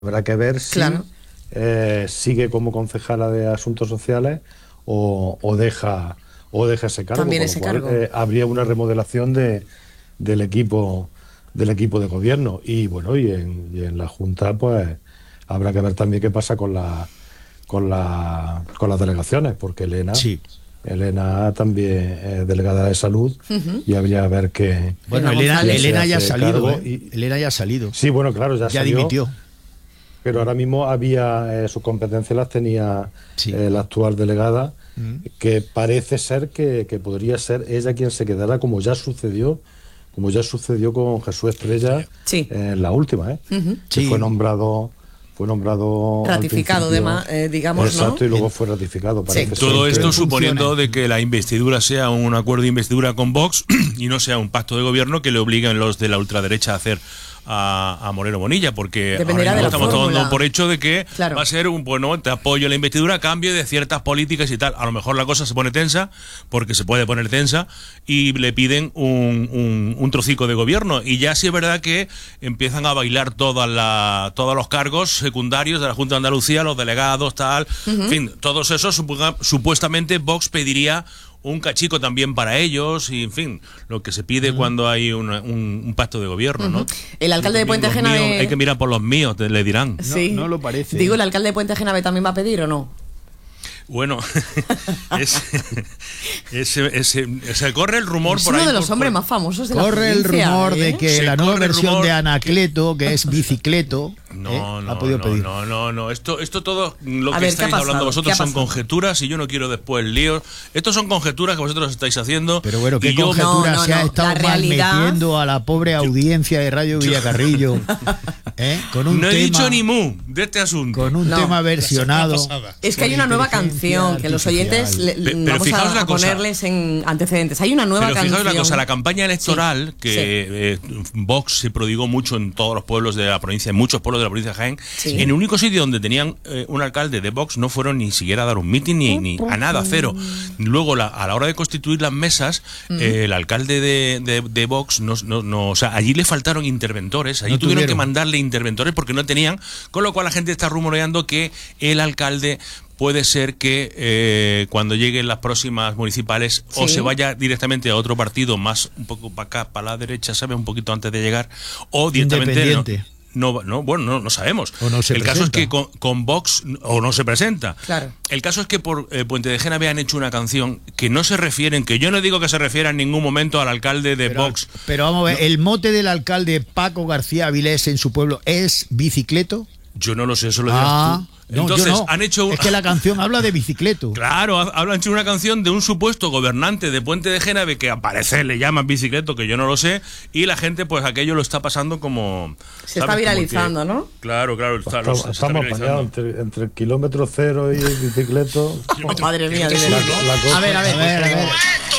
Habrá que ver si Claro. sigue como concejala de Asuntos Sociales o deja ese cargo, También con lo ese cual cargo. habría una remodelación del equipo de gobierno. Y bueno, y en la Junta, pues habrá que ver también qué pasa con las delegaciones, porque Elena. Sí. Elena también es delegada de salud y habría que ver qué. Bueno, Elena González. Elena ya ha se hace salido, cargo ¿eh? Elena ya ha salido. Sí, bueno, claro, ya Ya salió. dimitió. Pero ahora mismo había sus competencias las tenía Sí. la actual delegada, que parece ser que podría ser ella quien se quedara, como ya sucedió con Jesús Estrella Sí. en la última, que Sí. fue nombrado al Ratificado, principio. digamos, ¿no? Exacto, y luego fue ratificado. Parece ser Todo que- esto funcione. suponiendo de que la investidura sea un acuerdo de investidura con Vox y no sea un pacto de gobierno que le obliguen los de la ultraderecha a hacer a Moreno Bonilla, porque Dependerá ahora de mismo la estamos fórmula. dando por hecho de que Claro. va a ser te apoyo en la investidura a cambio de ciertas políticas y tal. A lo mejor la cosa se pone tensa, porque se puede poner tensa, y le piden un trocico de gobierno. Y ya sí es verdad que empiezan a bailar todos los cargos secundarios de la Junta de Andalucía, los delegados, tal. En fin, todos esos supuestamente Vox pediría un cachico también para ellos y, en fin, lo que se pide cuando hay un pacto de gobierno, ¿no? El alcalde de Puente Los míos, Genave... hay que mirar por los míos, le dirán. Sí. No lo parece. Digo, ¿el alcalde de Puente Genave también va a pedir o no? Bueno, se corre el rumor Es por uno ahí. de los hombres más famosos de la Corre el provincia, rumor de que Se la nueva corre el versión rumor. de Anacleto, que es bicicleto, No, ha podido pedir. no. Esto todo lo A que ver, ¿qué estáis ha hablando pasado? vosotros ¿Qué ha son pasado? conjeturas y yo no quiero después líos. Estos son conjeturas que vosotros estáis haciendo. Pero bueno, qué y yo- conjetura No, se ha no, estado la realidad- malmetiendo a la pobre audiencia de Radio Villacarrillo, con un No he tema, dicho ni mu de este asunto. con un No. tema versionado. Es que hay con una nueva inteligencia canción que los oyentes artificial. Pero vamos fijaos la a cosa. ponerles en antecedentes. Hay una nueva Pero canción. fijaos la cosa, la campaña electoral, Sí, que Vox se prodigó mucho en todos los pueblos de la provincia, en muchos pueblos de la provincia de Jaén, Sí. en el único sitio donde tenían un alcalde de Vox no fueron ni siquiera a dar un mitin ni a nada, cero. Luego, a la hora de constituir las mesas, el alcalde de Vox, o sea, allí le faltaron interventores, allí No tuvieron que tuvieron. mandarle interventores porque no tenían, con lo cual la gente está rumoreando que el alcalde puede ser que cuando lleguen las próximas municipales o Sí. se vaya directamente a otro partido más un poco para acá, para la derecha, ¿sabes? Un poquito antes de llegar, o directamente Independiente. no sabemos. O no se el caso es presenta. que con Vox o no se presenta. Claro. El caso es que por Puente de Genave han hecho una canción que no se refieren, que yo no digo que se refiera en ningún momento al alcalde de Vox. Pero vamos a ver, ¿el mote del alcalde Paco García Avilés en su pueblo es bicicleto? Yo no lo sé, eso lo dirás tú. No, Entonces, yo no. han hecho... Es que la canción habla de bicicleto. Claro, hablan hecho una canción de un supuesto gobernante de Puente de Genave que al parecer le llaman bicicleto, que yo no lo sé, y la gente pues aquello lo está pasando como... Se ¿sabes? está Como viralizando, que- ¿no? Claro, Estamos se está apañados viralizando. entre el kilómetro cero y el bicicleto. Oh, madre mía, de La- verdad. la cosa- A ver. A ver. Esto